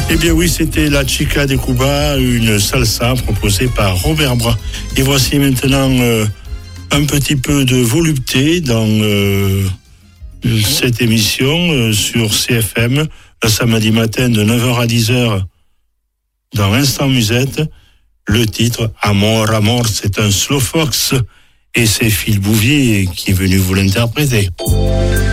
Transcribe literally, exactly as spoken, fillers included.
Eh bien oui, c'était la Chica de Cuba, une salsa proposée par Robert Bras. Et voici maintenant euh, un petit peu de volupté dans euh, cette émission euh, sur C F M, le samedi matin de neuf heures à dix heures, dans Instant Musette. Le titre « Amor, Amor », c'est un slow fox et c'est Phil Bouvier qui est venu vous l'interpréter.